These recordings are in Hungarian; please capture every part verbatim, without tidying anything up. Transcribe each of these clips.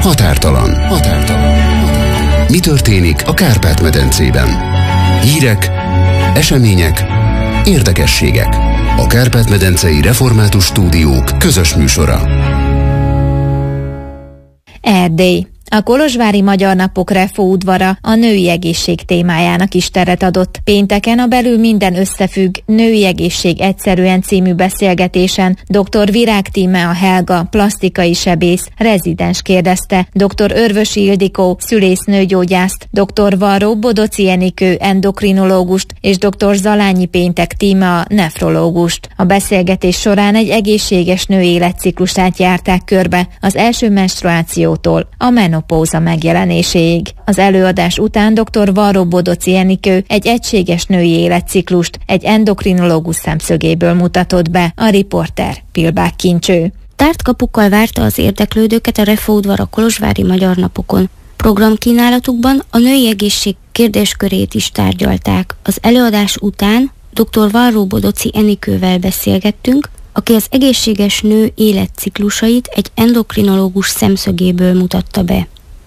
Határtalan. Határtalan. Mi történik a Kárpát-medencében? Hírek, események, érdekességek. A Kárpát-medencei Református Stúdiók közös műsora. Erdély. A kolozsvári Magyar Napok Refo udvara a női egészség témájának is teret adott. Pénteken a Belül minden összefügg, női egészség egyszerűen című beszélgetésen dr. Virág Tímea Helga, plastikai sebész, rezidens kérdezte dr. Örvösi Ildikó, szülésznőgyógyászt, dr. Varró Bodoci Enikő, endokrinológust és dr. Zalányi Péntek Tímea, nefrológust. A beszélgetés során egy egészséges nő életciklusát járták körbe az első menstruációtól a menopauza megjelenéséig. Az előadás után dr. Varró Bodoci Enikő egy egységes női életciklust egy endokrinológus szemszögéből mutatott be, a riporter Pilbák Kincső. Tárt kapukkal várta az érdeklődőket a Refo udvar a kolozsvári Magyar Napokon. Programkínálatukban a női egészség kérdéskörét is tárgyalták. Az előadás után dr. Varró Bodoci Enikővel beszélgettünk, aki az egészséges nő életciklusait egy endokrinológus szemszögéből mutatta be.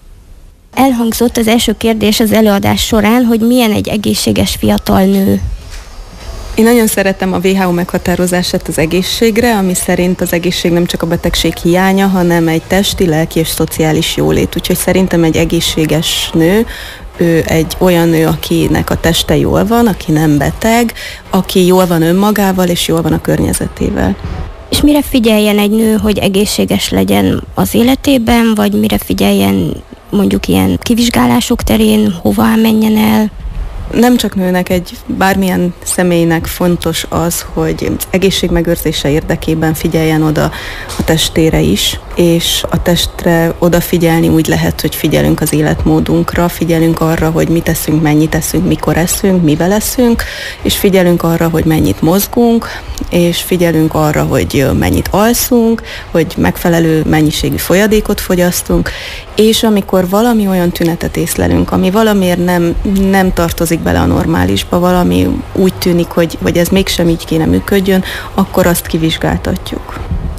Elhangzott az első kérdés az előadás során, hogy milyen egy egészséges fiatal nő. Én nagyon szeretem a vé há o meghatározását az egészségre, ami szerint az egészség nem csak a betegség hiánya, hanem egy testi, lelki és szociális jólét. Úgyhogy szerintem egy egészséges nő, ő egy olyan nő, akinek a teste jól van, aki nem beteg, aki jól van önmagával és jól van a környezetével. És mire figyeljen egy nő, hogy egészséges legyen az életében, vagy mire figyeljen mondjuk ilyen kivizsgálások terén, hova menjen el? Nem csak nőnek, egy bármilyen személynek fontos az, hogy egészségmegőrzése érdekében figyeljen oda a testére is, és a testre odafigyelni úgy lehet, hogy figyelünk az életmódunkra, figyelünk arra, hogy mit eszünk, mennyit eszünk, mikor eszünk, mivel eszünk, és figyelünk arra, hogy mennyit mozgunk, és figyelünk arra, hogy mennyit alszunk, hogy megfelelő mennyiségű folyadékot fogyasztunk, és amikor valami olyan tünetet észlelünk, ami valamiért nem, nem tartozik bele a normálisba, valami úgy tűnik, hogy, hogy ez mégsem így kéne működjön, akkor azt kivizsgáltatjuk.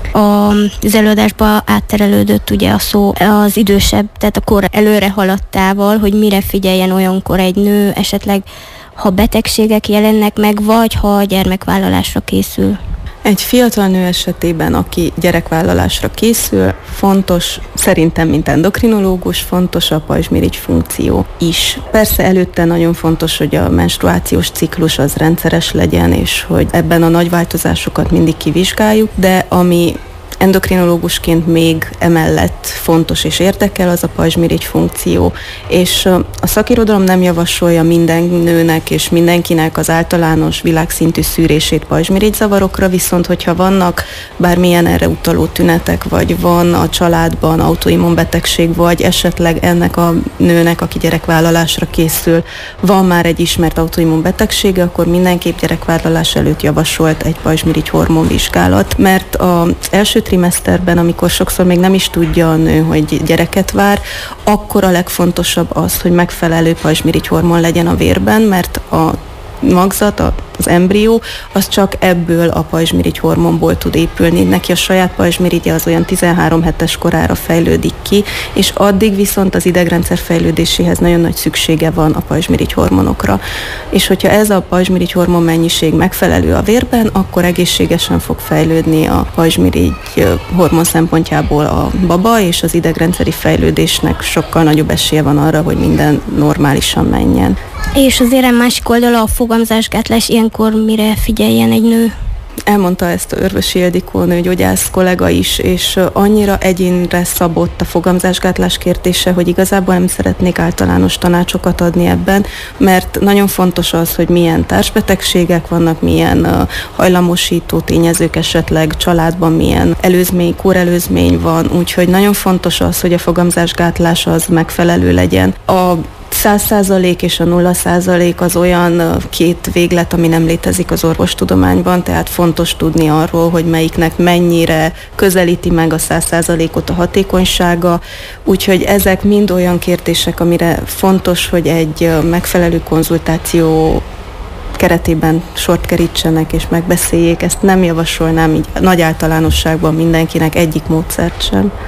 Az előadásba átterelődött ugye a szó az idősebb, tehát a kor előre haladtával, hogy mire figyeljen olyankor egy nő, esetleg ha betegségek jelennek meg, vagy ha a gyermekvállalásra készül. Egy fiatal nő esetében, aki gyerekvállalásra készül, fontos, szerintem, mint endokrinológus, fontos a pajzsmirigy funkció is. Persze előtte nagyon fontos, hogy a menstruációs ciklus az rendszeres legyen, és hogy ebben a nagy változásokat mindig kivizsgáljuk, de ami endokrinológusként még emellett fontos és érdekel, az a pajzsmirigy funkció. És a szakirodalom nem javasolja minden nőnek és mindenkinek az általános világszintű szűrését pajzsmirigyzavarokra, viszont hogyha vannak bármilyen erre utaló tünetek, vagy van a családban autoimmunbetegség, vagy esetleg ennek a nőnek, aki gyerekvállalásra készül, van már egy ismert autoimmunbetegsége, akkor mindenképp gyerekvállalás előtt javasolt egy pajzsmirigy hormonvizsgálat, mert az első trimeszterben, amikor sokszor még nem is tudja a nő, hogy gyereket vár, akkor a legfontosabb az, hogy megfelelő pajzsmirigy hormon legyen a vérben, mert a magzat, az embrió, az csak ebből a pajzsmirigy hormonból tud épülni. Neki a saját pajzsmirigye az olyan tizenhárom hetes korára fejlődik ki, és addig viszont az idegrendszer fejlődéséhez nagyon nagy szüksége van a pajzsmirigy hormonokra. És hogyha ez a pajzsmirigy hormon mennyiség megfelelő a vérben, akkor egészségesen fog fejlődni a pajzsmirigy hormon szempontjából a baba, és az idegrendszeri fejlődésnek sokkal nagyobb esélye van arra, hogy minden normálisan menjen. És az érem másik oldala a fogamzásgátlás, ilyenkor mire figyeljen egy nő? Elmondta ezt a Örvösi Ildikó nőgyógyász kollega is, és annyira egyénre szabott a fogamzásgátlás kérdése, hogy igazából nem szeretnék általános tanácsokat adni ebben, mert nagyon fontos az, hogy milyen társbetegségek vannak, milyen hajlamosító tényezők esetleg családban, milyen előzmény, kórelőzmény van, úgyhogy nagyon fontos az, hogy a fogamzásgátlás az megfelelő legyen. A száz százalék és a nulla százalék az olyan két véglet, ami nem létezik az orvostudományban, tehát fontos tudni arról, hogy melyiknek mennyire közelíti meg a száz százalékot a hatékonysága, úgyhogy ezek mind olyan kérdések, amire fontos, hogy egy megfelelő konzultáció keretében sort kerítsenek és megbeszéljék. Ezt nem javasolnám így nagy általánosságban mindenkinek, egyik módszert sem.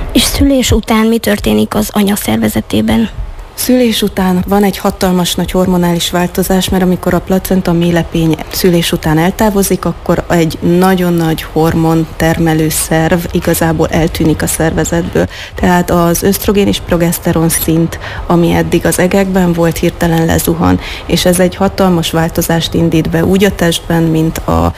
És szülés után mi történik az anya szervezetében? Szülés után van egy hatalmas nagy hormonális változás, mert amikor a placenta méhlepény szülés után eltávozik, akkor egy nagyon nagy hormon termelő szerv igazából eltűnik a szervezetből. Tehát az ösztrogén és progeszteron szint, ami eddig az egekben volt, hirtelen lezuhan, és ez egy hatalmas változást indít be úgy a testben, mint a,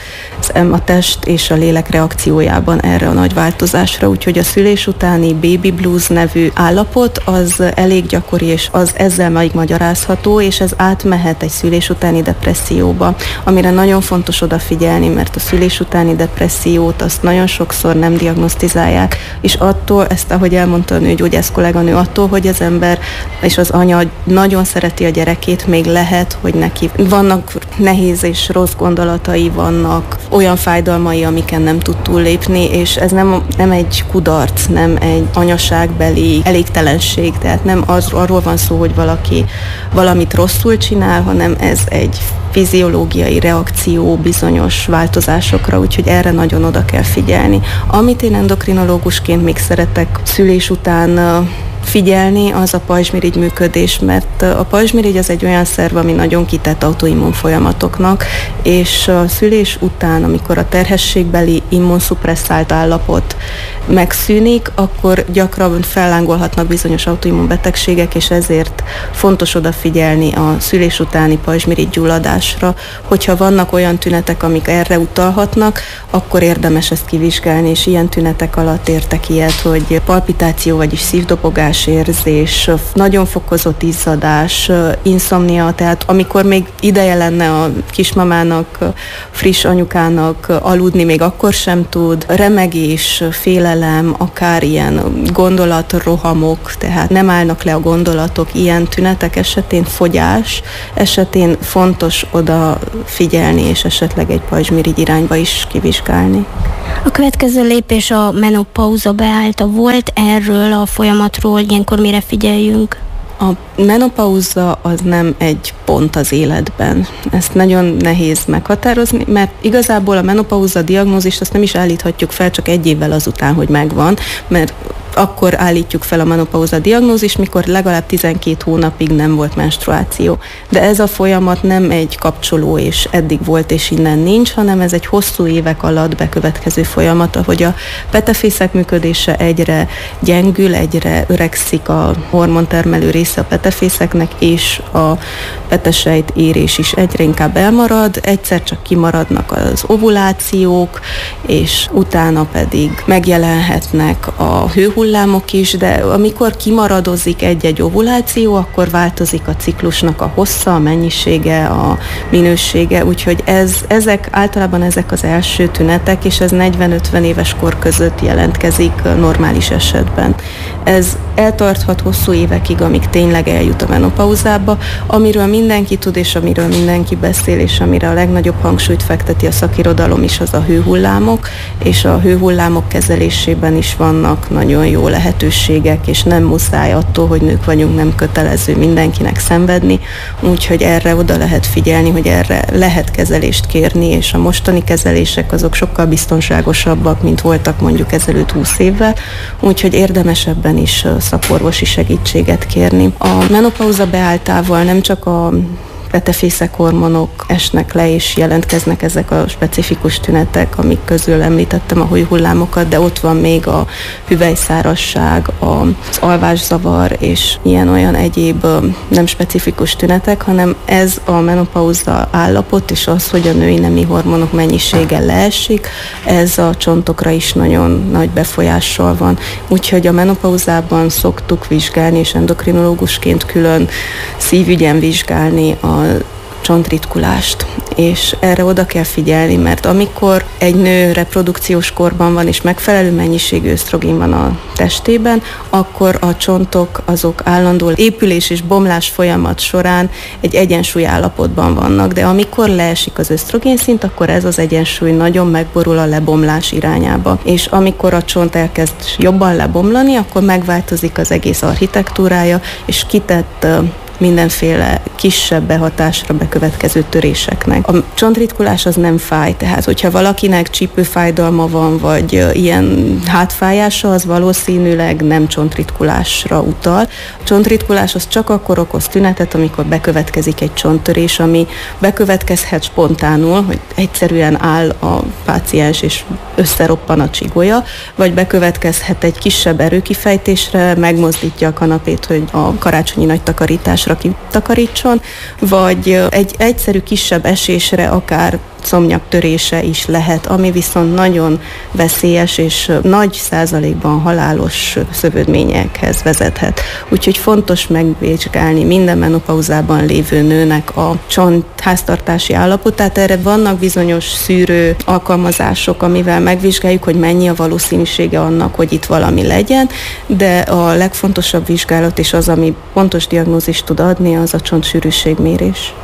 a test és a lélek reakciójában erre a nagy változásra. Úgyhogy a szülés utáni baby blues nevű állapot az elég gyakori, és az ezzel majd magyarázható, és ez átmehet egy szülés utáni depresszióba, amire nagyon fontos odafigyelni, mert a szülés utáni depressziót azt nagyon sokszor nem diagnosztizálják, és attól, ezt ahogy elmondta a nőgyógyász kolléganő, attól, hogy az ember és az anya nagyon szereti a gyerekét, még lehet, hogy neki vannak nehéz és rossz gondolatai, vannak olyan fájdalmai, amiken nem tud túllépni, és ez nem, nem egy kudarc, nem egy anyaságbeli elégtelenség, tehát nem az, arról van szó, hogy valaki valamit rosszul csinál, hanem ez egy fiziológiai reakció bizonyos változásokra, úgyhogy erre nagyon oda kell figyelni. Amit én endokrinológusként még szeretek szülés után figyelni, az a pajzsmirigy működés, mert a pajzsmirigy az egy olyan szerv, ami nagyon kitett autoimmun folyamatoknak, és a szülés után, amikor a terhességbeli immunszupresszált állapot megszűnik, akkor gyakran fellángolhatnak bizonyos autoimmun betegségek, és ezért fontos odafigyelni a szülés utáni pajzsmirigy gyulladásra. Hogyha vannak olyan tünetek, amik erre utalhatnak, akkor érdemes ezt kivizsgálni, és ilyen tünetek alatt értek ilyet, hogy palpitáció, vagyis szívdobogás, érzés, nagyon fokozott izzadás, inszomnia, tehát amikor még ideje lenne a kismamának, friss anyukának aludni, még akkor sem tud, remegés, félelem, akár ilyen gondolatrohamok, tehát nem állnak le a gondolatok, ilyen tünetek esetén, fogyás esetén fontos oda figyelni, és esetleg egy pajzsmirigy irányba is kivizsgálni. A következő lépés a menopauza beállta. Volt erről a folyamatról, ilyenkor mire figyeljünk? A menopauza az nem egy pont az életben. Ezt nagyon nehéz meghatározni, mert igazából a menopauza diagnózist azt nem is állíthatjuk fel csak egy évvel azután, hogy megvan, mert akkor állítjuk fel a menopauza diagnózist, mikor legalább tizenkét hónapig nem volt menstruáció. De ez a folyamat nem egy kapcsoló, és eddig volt, és innen nincs, hanem ez egy hosszú évek alatt bekövetkező folyamat, ahogy a petefészek működése egyre gyengül, egyre öregszik a hormontermelő része a petefészeknek, és a petesejt érés is egyre inkább elmarad, egyszer csak kimaradnak az ovulációk, és utána pedig megjelenhetnek a hőhullámok is, de amikor kimaradozik egy-egy ovuláció, akkor változik a ciklusnak a hossza, a mennyisége, a minősége, úgyhogy ez, ezek általában ezek az első tünetek, és ez negyven-ötven éves kor között jelentkezik normális esetben. Ez eltarthat hosszú évekig, amíg tényleg eljut a menopauzába, amiről mindenki tud, és amiről mindenki beszél, és amire a legnagyobb hangsúlyt fekteti a szakirodalom is, az a hőhullámok, és a hőhullámok kezelésében is vannak nagyon jó lehetőségek, és nem muszáj attól, hogy nők vagyunk, nem kötelező mindenkinek szenvedni, úgyhogy erre oda lehet figyelni, hogy erre lehet kezelést kérni, és a mostani kezelések azok sokkal biztonságosabbak, mint voltak mondjuk ezelőtt húsz évvel, úgyhogy érdemes ebben is szakorvosi segítséget kérni. A menopauza beálltával nem csak a petefészek hormonok esnek le, és jelentkeznek ezek a specifikus tünetek, amik közül említettem a hőhullámokat, de ott van még a hüvelyszárazság, az alvászavar, és ilyen-olyan egyéb nem specifikus tünetek, hanem ez a menopauza állapot, és az, hogy a női nemi hormonok mennyisége leesik, ez a csontokra is nagyon nagy befolyással van. Úgyhogy a menopauzában szoktuk vizsgálni, és endokrinológusként külön szívügyen vizsgálni a csontritkulást, és erre oda kell figyelni, mert amikor egy nő reprodukciós korban van, és megfelelő mennyiségű ösztrogén van a testében, akkor a csontok azok állandó épülés és bomlás folyamat során egy egyensúly állapotban vannak, de amikor leesik az ösztrogén szint, akkor ez az egyensúly nagyon megborul a lebomlás irányába, és amikor a csont elkezd jobban lebomlani, akkor megváltozik az egész architektúrája, és kitett mindenféle kisebb behatásra bekövetkező töréseknek. A csontritkulás az nem fáj, tehát hogyha valakinek csípőfájdalma van, vagy ilyen hátfájása, az valószínűleg nem csontritkulásra utal. A csontritkulás az csak akkor okoz tünetet, amikor bekövetkezik egy csonttörés, ami bekövetkezhet spontánul, hogy egyszerűen áll a páciens és összeroppan a csigolya, vagy bekövetkezhet egy kisebb erőkifejtésre, megmozdítja a kanapét, hogy a karácsonyi nagy takarításra kitakarítson, vagy egy egyszerű kisebb esésre akár szomnyak törése is lehet, ami viszont nagyon veszélyes és nagy százalékban halálos szövődményekhez vezethet. Úgyhogy fontos megvizsgálni minden menopauzában lévő nőnek a csont háztartási állapotát. Erre vannak bizonyos szűrő alkalmazások, amivel megvizsgáljuk, hogy mennyi a valószínűsége annak, hogy itt valami legyen, de a legfontosabb vizsgálat és az, ami pontos diagnózist tud adni, az a csontsűrűségmérés.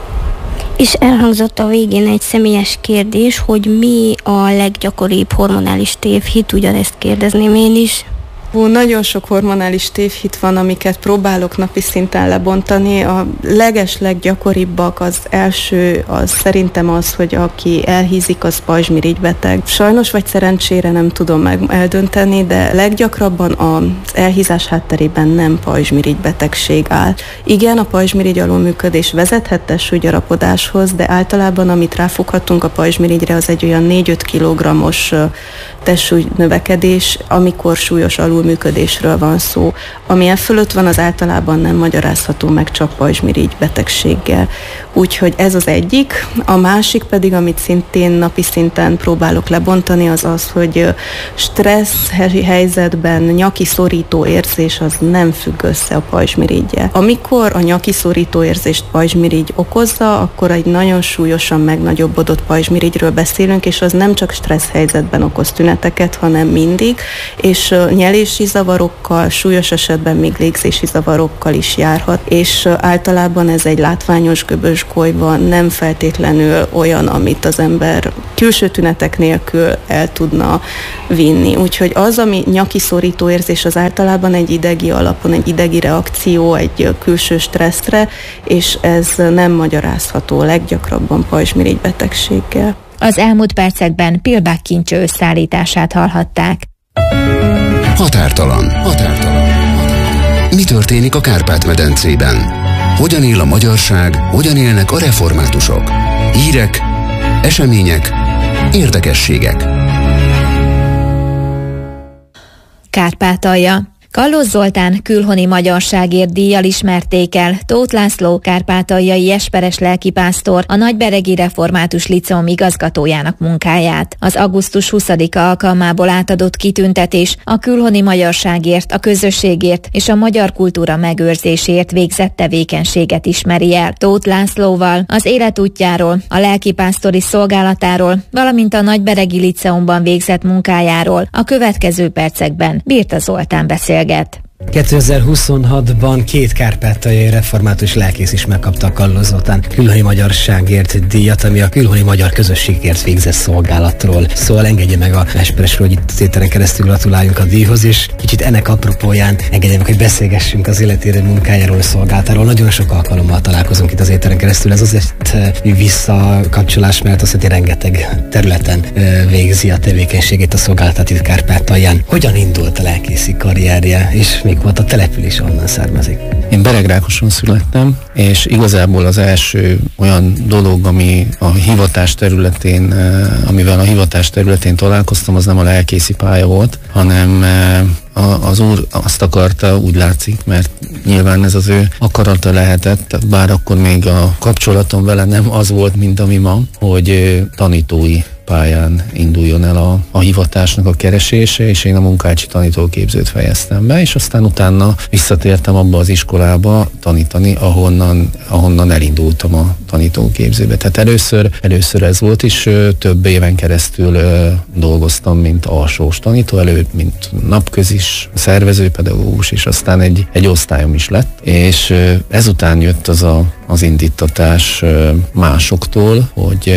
És elhangzott a végén egy személyes kérdés, hogy mi a leggyakoribb hormonális tévhit, ugyanezt kérdezném én is. Hú, nagyon sok hormonális tévhit van, amiket próbálok napi szinten lebontani. A leges leggyakoribbak, az első, az szerintem az, hogy aki elhízik, az pajzsmirigybeteg. Sajnos vagy szerencsére nem tudom meg eldönteni, de leggyakrabban az elhízás hátterében nem pajzsmirigybetegség áll. Igen, a pajzsmirigy alulműködés vezethet testsúlygyarapodáshoz, de általában amit ráfoghatunk a pajzsmirigyre, az egy olyan négy-öt kilogrammos testsúly növekedés, amikor súlyos alulműködésről van szó. Ami e fölött van, az általában nem magyarázható meg csak pajzsmirigy betegséggel. Úgyhogy ez az egyik. A másik pedig, amit szintén napi szinten próbálok lebontani, az az, hogy stressz helyzetben nyaki szorító érzés az nem függ össze a pajzsmiriggyel. Amikor a nyaki szorító érzést pajzsmirigy okozza, akkor egy nagyon súlyosan megnagyobbodott pajzsmirigyről beszélünk, és az nem csak stressz helyzetben okoz tüneteket, hanem mindig, és nyelési zavarokkal, súlyos esetben még légzési zavarokkal is járhat, és általában ez egy látványos göbös golyva, nem feltétlenül olyan, amit az ember külső tünetek nélkül el tudna vinni. Úgyhogy az, ami nyaki szorító érzés, az általában egy idegi alapon, egy idegi reakció, egy külső stresszre, és ez nem magyarázható leggyakrabban pajzsmirigybetegséggel. Az elmúlt percekben Pilbák kincső összeállítását hallhatták. Határtalan. Határtalan. Mi történik a Kárpát-medencében? Hogyan él a magyarság, hogyan élnek a reformátusok? Hírek, események, érdekességek. Kárpátalja. Kallos Zoltán külhoni magyarságért díjjal ismerték el Tóth László kárpátaljai esperes lelkipásztor, a Nagyberegi Református Liceum igazgatójának munkáját. Az augusztus huszadika alkalmából átadott kitüntetés a külhoni magyarságért, a közösségért és a magyar kultúra megőrzéséért végzett tevékenységet ismeri el. Tóth Lászlóval az életútjáról, a lelkipásztori szolgálatáról, valamint a Nagyberegi Liceumban végzett munkájáról a következő percekben Birta Zoltán beszél. kétezer-huszonhatban két kárpátaljai református lelkész is megkapta a Kallos Zoltán külhoni magyarságért díjat, ami a külhoni magyar közösségért végzett szolgálatról. Szóval engedje meg a esperesről, hogy itt az éteren keresztül gratuláljunk a díjhoz, és kicsit ennek apropóján engedje meg, hogy beszélgessünk az életérő munkájáról, a szolgálatáról. Nagyon sok alkalommal találkozunk itt az éteren keresztül. Ez azért visszakapcsolás, mert azt, hogy rengeteg területen végzi a tevékenységét, a szolgálatát itt Kárpátalján. Hogyan indult a lelkészi karrierje, és még volt a település, onnan származik? Én Beregrákoson születtem, és igazából az első olyan dolog, ami a hivatás területén, amivel a hivatás területén találkoztam, az nem a lelkészi pálya volt, hanem az úr azt akarta, úgy látszik, mert nyilván ez az ő akarata lehetett, bár akkor még a kapcsolatom vele nem az volt, mint ami ma, hogy tanítói pályán induljon el a, a hivatásnak a keresése, és én a munkácsi tanítóképzőt fejeztem be, és aztán utána visszatértem abba az iskolába tanítani, ahonnan, ahonnan elindultam a tanítóképzőbe. Tehát először, először ez volt, és több éven keresztül ö, dolgoztam, mint alsós tanító, előtt, mint napközis, szervezőpedagógus, és aztán egy, egy osztályom is lett, és ö, ezután jött az a, az indítatás ö, másoktól, hogy ö,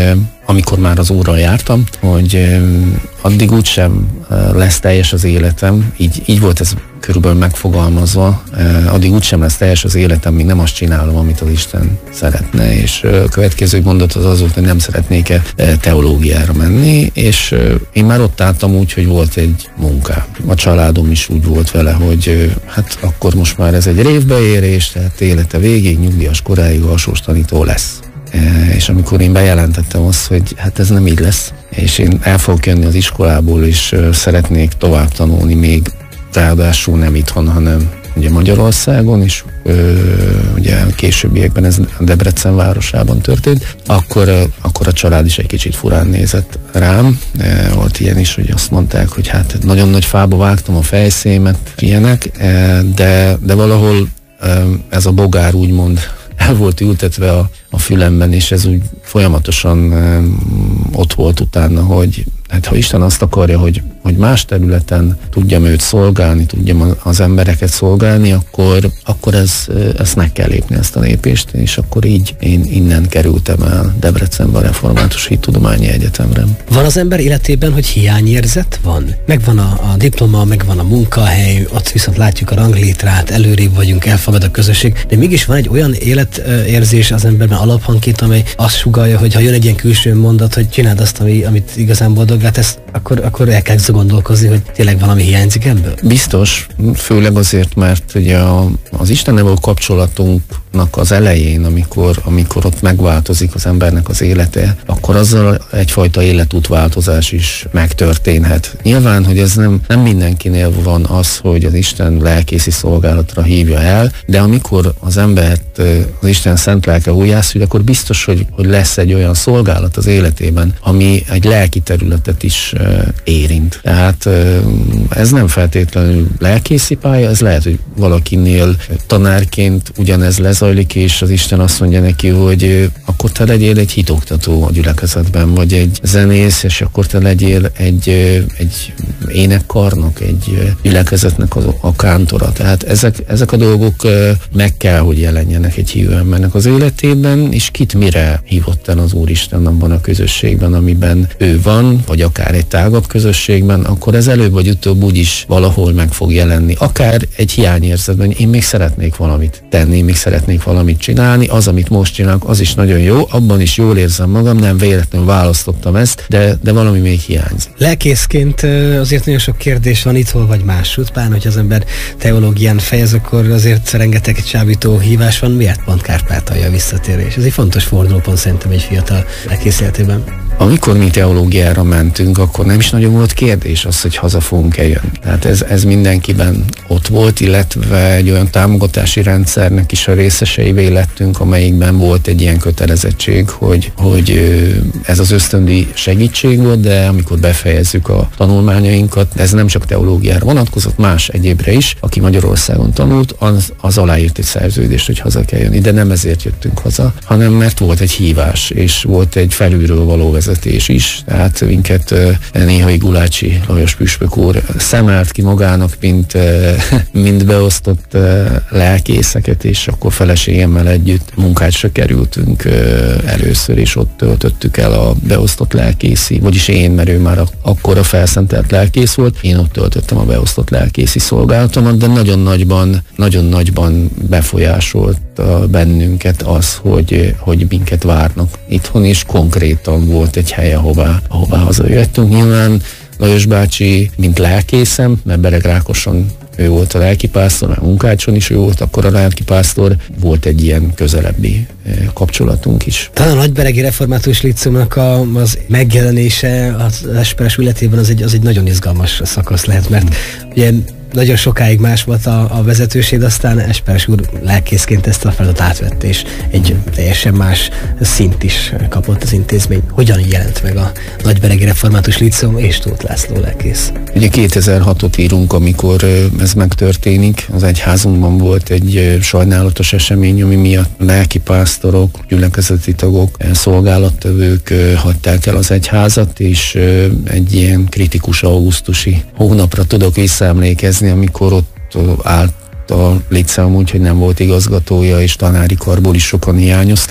amikor már az úrral jártam, hogy addig úgysem lesz teljes az életem, így, így volt ez körülbelül megfogalmazva, addig úgysem lesz teljes az életem, míg nem azt csinálom, amit az Isten szeretne, és a következő mondat az az volt, hogy nem szeretnék-e teológiára menni, és én már ott álltam úgy, hogy volt egy munka. A családom is úgy volt vele, hogy hát akkor most már ez egy révbeérés, tehát élete végig, nyugdíjas koráig alsós tanító lesz. És amikor én bejelentettem azt, hogy hát ez nem így lesz, és én el fogok jönni az iskolából, és szeretnék tovább tanulni még, ráadásul nem itthon, hanem ugye Magyarországon, és ö, ugye későbbiekben ez Debrecen városában történt, akkor, akkor a család is egy kicsit furán nézett rám. E, volt ilyen is, hogy azt mondták, hogy hát nagyon nagy fába vágtam a fejszémet, ilyenek, e, de, de valahol e, ez a bogár úgymond el volt ültetve a, a fülemben, és ez úgy folyamatosan e, ott volt utána, hogy hát ha Isten azt akarja, hogy, hogy más területen tudjam őt szolgálni, tudjam az embereket szolgálni, akkor, akkor ez, ezt meg kell lépni, ezt a lépést, és akkor így én innen kerültem el Debrecenbe a Református Hittudományi Egyetemre. Van az ember életében, hogy hiányérzet van? Megvan a, a diploma, megvan a munkahely, ott viszont látjuk a ranglétrát, előrébb vagyunk, elfogad a közösség, de mégis van egy olyan életérzés az emberben alaphangként, amely azt sugallja, hogy ha jön egy ilyen külső mondat, hogy csináld azt, ami, amit igazán boldog, hát ezt akkor, akkor el kell gondolkozni, hogy tényleg valami hiányzik ebből? Biztos, főleg azért, mert ugye a, az Istennel való kapcsolatunknak az elején, amikor, amikor ott megváltozik az embernek az élete, akkor azzal egyfajta életútváltozás is megtörténhet. Nyilván, hogy ez nem, nem mindenkinél van az, hogy az Isten lelkészi szolgálatra hívja el, de amikor az embert az Isten szent lelke újjászül, akkor biztos, hogy, hogy lesz egy olyan szolgálat az életében, ami egy lelki területet is érint. Tehát ez nem feltétlenül lelkészi pálya, ez lehet, hogy valakinél tanárként ugyanez lezajlik, és az Isten azt mondja neki, hogy akkor te legyél egy hitoktató a gyülekezetben, vagy egy zenész, és akkor te legyél egy, egy énekkarnok, egy gyülekezetnek a, a kántora. Tehát ezek, ezek a dolgok meg kell, hogy jelenjenek egy hívő embernek az életében, és kit mire hívott el az Úristen abban a közösségben, amiben ő van, vagy akár egy tágabb közösségben, akkor ez előbb vagy utóbb úgyis valahol meg fog jelenni. Akár egy hiányérzetben, én még szeretnék valamit tenni, még szeretnék valamit csinálni, az, amit most csinálok, az is nagyon jó, abban is jól érzem magam, nem véletlenül választottam ezt, de, de valami még hiányzik. Lelkészként azért nagyon sok kérdés van itthon vagy másút, pár, hogy az ember teológián fejez, akkor azért rengeteg csábító hívás van, miért pont Kárpátalja a visszatérés? Ez egy fontos fordulópont szerintem egy fiatal lelkész életében. Amikor mi teológiára mentünk, akkor nem is nagyon volt kérdés az, hogy haza fogunk-e jönni. Tehát ez, ez mindenkiben ott volt, illetve egy olyan támogatási rendszernek is a részeseivé lettünk, amelyikben volt egy ilyen kötelezettség, hogy, hogy ez az ösztöndi segítség volt, de amikor befejezzük a tanulmányainkat, ez nem csak teológiára vonatkozott, más egyébre is, aki Magyarországon tanult, az, az aláírt egy szerződést, hogy haza kell jönni, de nem ezért jöttünk haza, hanem mert volt egy hívás, és volt egy felülről való vezetés is, tehát minket néhai Gulácsi Lajos püspök úr szemelt ki magának, mint, mint beosztott lelkészeket, és akkor feleségemmel együtt munkácsra kerültünk először, és ott töltöttük el a beosztott lelkészi, vagyis én, mert ő már akkor a felszentelt lelkész volt, én ott töltöttem a beosztott lelkészi szolgálatomat, de nagyon nagyban, nagyon nagyban befolyásolt bennünket az, hogy, hogy minket várnak itthon, és konkrétan volt egy hely, ahová, ahová hazajöttünk. Nyilván Lajos bácsi, mint lelkészem, mert Bereg Rákoson ő volt a lelkipásztor, mert Munkácson is ő volt akkor a lelkipásztor, volt egy ilyen közelebbi kapcsolatunk is. Talán a Nagyberegi Református Líceumnak a, az megjelenése az Esperesületében az egy, az egy nagyon izgalmas szakasz lehet, mert ugye nagyon sokáig más volt a, a vezetőség, aztán Esperes úr lelkészként ezt a feladatot átvette, és egy teljesen más szint is kapott az intézmény. Hogyan jelent meg a Nagyberegi Református Líceum és Tóth László lelkész? Ugye kétezer-hatot írunk, amikor ez megtörténik. Az egyházunkban volt egy sajnálatos esemény, ami miatt lelkipásztorok, gyülekezeti tagok, szolgálattevők hagyták el az egyházat, és egy ilyen kritikus augusztusi hónapra tudok visszaemlékezni, amikor ott állt a Líceum úgy, hogy nem volt igazgatója, és tanári karból is sokan hiányoztak,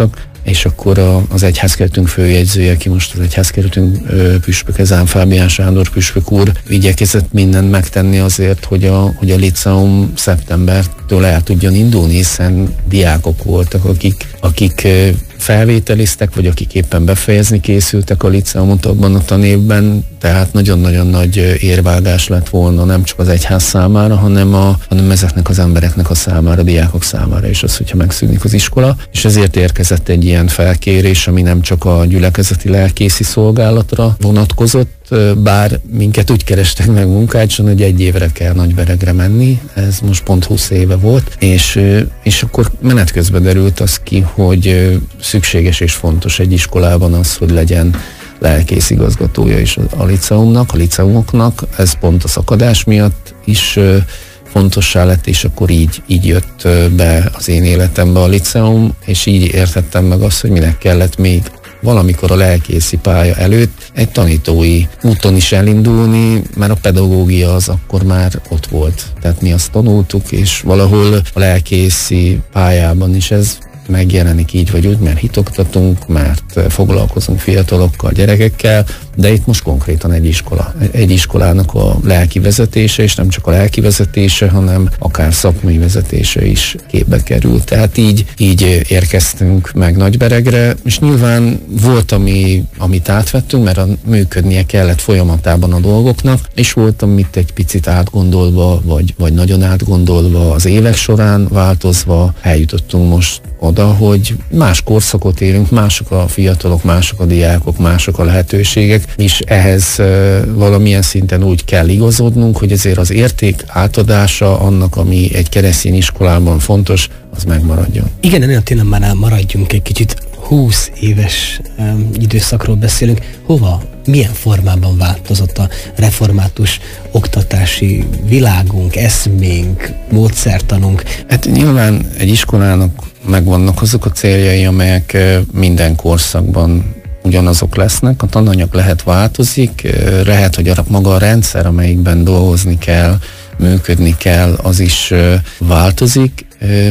és akkor a, az egyházkeretünk főjegyzője, aki most az egyházkeretünk püspök, Ezán Fábián Sándor püspök úr igyekezett mindent megtenni azért, hogy a, hogy a liceum szeptembertől el tudjon indulni, hiszen diákok voltak, akik, akik felvételiztek, vagy akik éppen befejezni készültek a liceumot abban a tanévben, tehát nagyon-nagyon nagy érvágás lett volna nem csak az egyház számára, hanem, a, hanem ezeknek az embereknek a számára, a diákok számára is az, hogyha megszűnik az iskola, és ezért érkezett egy ilyen felkérés, ami nem csak a gyülekezeti lelkészi szolgálatra vonatkozott, bár minket úgy kerestek meg munkácson, hogy egy évre kell Nagyveregre menni, ez most pont húsz éve volt, és, és akkor menet közben derült az ki, hogy szükséges és fontos egy iskolában az, hogy legyen lelkész igazgatója is a liceumnak, a liceumoknak, ez pont a szakadás miatt is fontossá lett, és akkor így, így jött be az én életembe a liceum, és így értettem meg azt, hogy minek kellett még valamikor a lelkészi pálya előtt egy tanítói úton is elindulni, mert a pedagógia az akkor már ott volt. Tehát mi azt tanultuk, és valahol a lelkészi pályában is ez megjelenik így vagy úgy, mert hitoktatunk, mert foglalkozunk fiatalokkal, gyerekekkel, de itt most konkrétan egy iskola. Egy iskolának a lelki vezetése, és nem csak a lelki vezetése, hanem akár szakmai vezetése is képbe került. Tehát így, így érkeztünk meg Nagyveregre, és nyilván volt, ami, amit átvettünk, mert a, működnie kellett folyamatában a dolgoknak, és volt, amit egy picit átgondolva, vagy, vagy nagyon átgondolva az évek során változva eljutottunk most oda, hogy más korszakot élünk, mások a fiatalok, mások a diákok, mások a lehetőségek, és ehhez valamilyen szinten úgy kell igazodnunk, hogy ezért az érték átadása annak, ami egy keresztény iskolában fontos, az megmaradjon. Igen, ennél a témánál maradjunk egy kicsit. húsz éves um, időszakról beszélünk. Hova, milyen formában változott a református oktatási világunk, eszménk, módszertanunk? Hát nyilván egy iskolának megvannak azok a céljai, amelyek minden korszakban ugyanazok lesznek. A tananyag lehet változik, lehet, hogy a maga a rendszer, amelyikben dolgozni kell, működni kell, az is változik.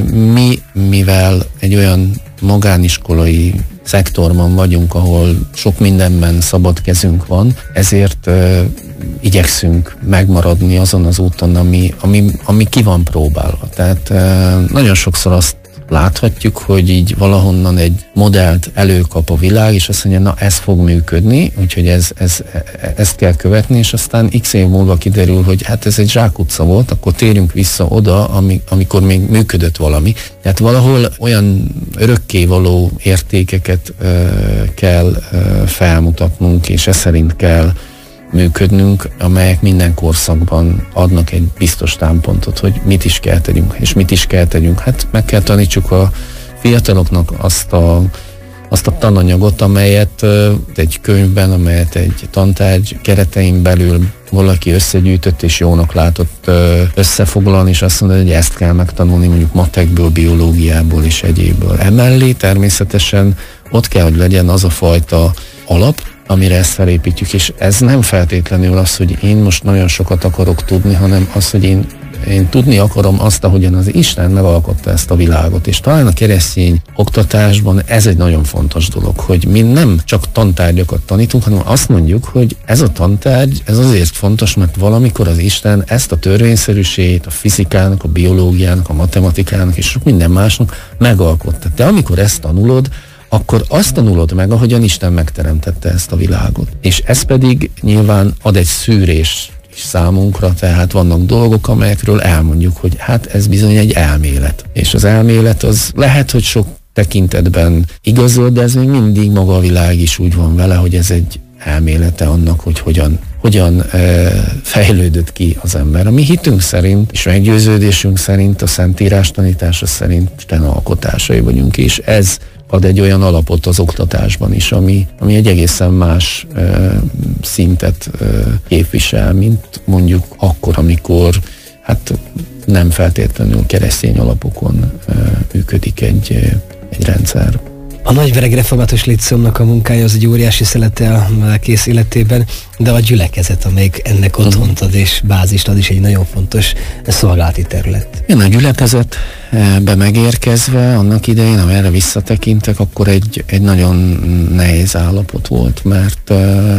Mi, mivel egy olyan magániskolai szektorban vagyunk, ahol sok mindenben szabad kezünk van, ezért uh, igyekszünk megmaradni azon az úton, ami, ami, ami ki van próbálva. Tehát uh, nagyon sokszor azt láthatjuk, hogy így valahonnan egy modellt előkap a világ, és azt mondja, na ez fog működni, úgyhogy ez, ez, ezt kell követni, és aztán x év múlva kiderül, hogy hát ez egy zsákutca volt, akkor térjünk vissza oda, ami, amikor még működött valami. Tehát valahol olyan örökkévaló értékeket ö, kell ö, felmutatnunk, és ez szerint kell működnünk, amelyek minden korszakban adnak egy biztos támpontot, hogy mit is kell tegyünk, és mit is kell tegyünk. Hát meg kell tanítsuk a fiataloknak azt a, azt a tananyagot, amelyet egy könyvben, amelyet egy tantárgy keretein belül valaki összegyűjtött és jónak látott összefoglalni, és azt mondja, hogy ezt kell megtanulni mondjuk matekből, biológiából és egyébből. Emellé természetesen ott kell, hogy legyen az a fajta alap, amire ezt felépítjük, és ez nem feltétlenül az, hogy én most nagyon sokat akarok tudni, hanem az, hogy én, én tudni akarom azt, ahogyan az Isten megalkotta ezt a világot, és talán a keresztény oktatásban ez egy nagyon fontos dolog, hogy mi nem csak tantárgyakat tanítunk, hanem azt mondjuk, hogy ez a tantárgy, ez azért fontos, mert valamikor az Isten ezt a törvényszerűségét, a fizikának, a biológiának, a matematikának és sok minden másnak megalkotta. De amikor ezt tanulod, akkor azt tanulod meg, ahogyan Isten megteremtette ezt a világot. És ez pedig nyilván ad egy szűrés is számunkra, tehát vannak dolgok, amelyekről elmondjuk, hogy hát ez bizony egy elmélet. És az elmélet az lehet, hogy sok tekintetben igazol, de ez még mindig maga a világ is úgy van vele, hogy ez egy elmélete annak, hogy hogyan, hogyan e, fejlődött ki az ember. A mi hitünk szerint, és meggyőződésünk szerint, a Szentírás tanítása szerint Isten alkotásai vagyunk, és ez ad egy olyan alapot az oktatásban is, ami, ami egy egészen más e, szintet e, képvisel, mint mondjuk akkor, amikor hát nem feltétlenül keresztény alapokon e, működik egy, egy rendszer. A Nagyvereg Református Líceumnak a munkája az egy óriási szelete a lelkész életében, de a gyülekezet, amelyik ennek otthont ad és bázist ad, is egy nagyon fontos szolgálati terület. Igen, a gyülekezet be megérkezve, annak idején, ha erre visszatekintek, akkor egy, egy nagyon nehéz állapot volt, mert,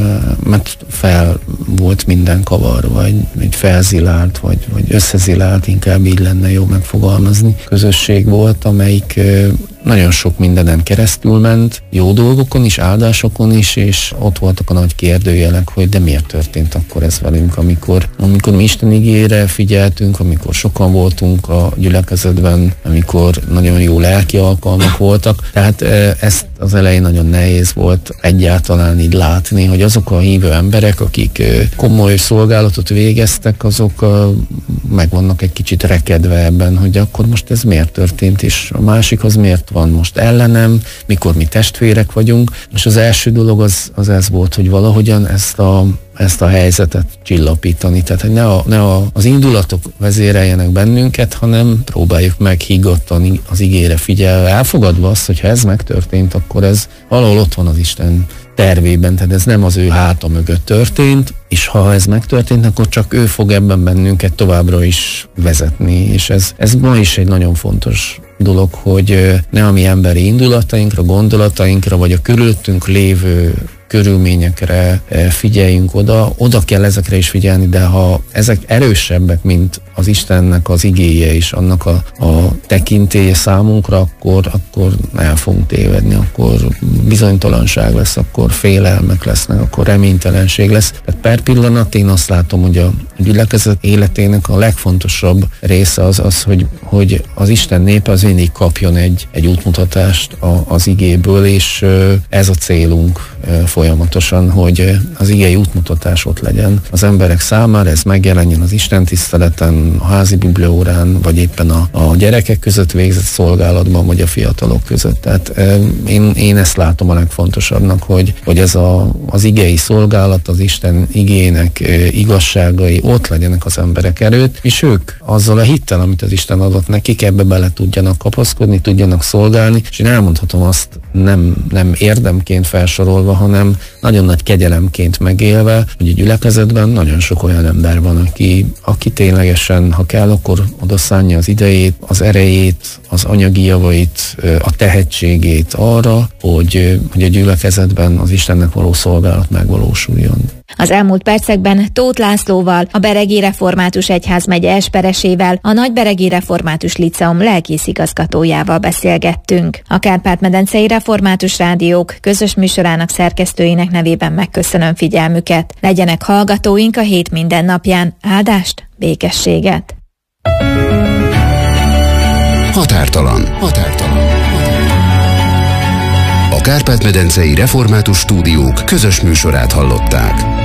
mert fel volt minden kavarva, vagy egy felzilált, vagy, vagy összezilált, inkább így lenne jó megfogalmazni. Közösség volt, amelyik nagyon sok mindenen keresztül ment, jó dolgokon is, áldásokon is, és ott voltak a nagy kérdőjelek, hogy de miért történt akkor ez velünk, amikor, amikor mi Isten igére figyeltünk, amikor sokan voltunk a gyülekezetben, amikor nagyon jó lelki alkalmak voltak. Tehát ezt az elején nagyon nehéz volt egyáltalán így látni, hogy azok a hívő emberek, akik komoly szolgálatot végeztek, azok meg vannak egy kicsit rekedve ebben, hogy akkor most ez miért történt, és a másik az miért van most ellenem, mikor mi testvérek vagyunk. És az első dolog az, az ez volt, hogy valahogyan ezt a ezt a helyzetet csillapítani. Tehát, hogy ne, a, ne a, az indulatok vezéreljenek bennünket, hanem próbáljuk meg higgadtan az igére figyelve, elfogadva azt, hogy ha ez megtörtént, akkor ez valahol ott van az Isten tervében, tehát ez nem az ő háta mögött történt, és ha ez megtörtént, akkor csak ő fog ebben bennünket továbbra is vezetni, és ez, ez ma is egy nagyon fontos dolog, hogy ne a mi emberi indulatainkra, gondolatainkra, vagy a körülöttünk lévő körülményekre figyeljünk oda, oda kell ezekre is figyelni, de ha ezek erősebbek, mint az Istennek az igéje és annak a, a tekintélye számunkra, akkor, akkor el fogunk tévedni, akkor bizonytalanság lesz, akkor félelmek lesznek, akkor reménytelenség lesz. Tehát per pillanat én azt látom, hogy a gyülekezet életének a legfontosabb része az az, hogy, hogy az Isten népe az mindig kapjon egy, egy útmutatást a, az igéből, és ez a célunk folyamatosan, hogy az igei útmutatás ott legyen az emberek számára, ez megjelenjen az Isten tiszteleten, a házi bibliaórán, vagy éppen a, a gyerekek között végzett szolgálatban, vagy a fiatalok között. Tehát én, én ezt látom a legfontosabbnak, hogy, hogy ez a, az igei szolgálat, az Isten igének igazságai ott legyenek az emberek előtt, és ők azzal a hittel, amit az Isten adott nekik, ebbe bele tudjanak kapaszkodni, tudjanak szolgálni, és én elmondhatom azt nem, nem érdemként felsorolva, hanem nagyon nagy kegyelemként megélve, hogy a gyülekezetben nagyon sok olyan ember van, aki, aki ténylegesen, ha kell, akkor odaszánja az idejét, az erejét, az anyagi javait, a tehetségét arra, hogy, hogy a gyülekezetben az Istennek való szolgálat megvalósuljon. Az elmúlt percekben Tóth Lászlóval, a Beregi Református Egyházmegye esperesével, a Nagyberegi Református Liceum lelkészigazgatójával beszélgettünk. A Kárpát-medencei Református Rádiók közös műsorának szerkesztőinek nevében megköszönöm figyelmüket. Legyenek hallgatóink a hét minden napján. Áldást, békességet! Határtalan. Határtalan. A Kárpát-medencei Református Stúdiók közös műsorát hallották.